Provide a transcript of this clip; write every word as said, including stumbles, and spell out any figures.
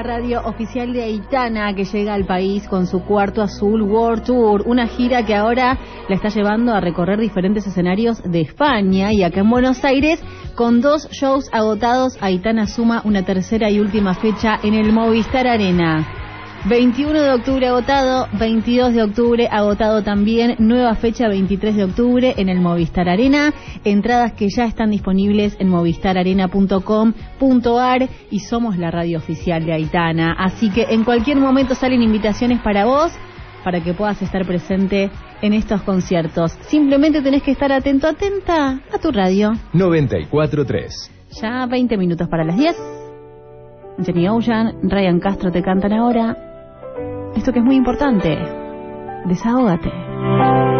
la radio oficial de Aitana, que llega al país con su Cuarto Azul World Tour, una gira que ahora la está llevando a recorrer diferentes escenarios de España. Y acá en Buenos Aires, con dos shows agotados, Aitana suma una tercera y última fecha en el Movistar Arena. veintiuno de octubre agotado, veintidós de octubre agotado también, nueva fecha veintitrés de octubre en el Movistar Arena, entradas que ya están disponibles en movistar arena punto com punto ar y somos la radio oficial de Aitana, así que en cualquier momento salen invitaciones para vos, para que puedas estar presente en estos conciertos. Simplemente tenés que estar atento, atenta a tu radio. noventa y cuatro punto tres. Ya veinte minutos para las diez. Jenny Ocean, Ryan Castro te cantan ahora esto que es muy importante. Desahógate.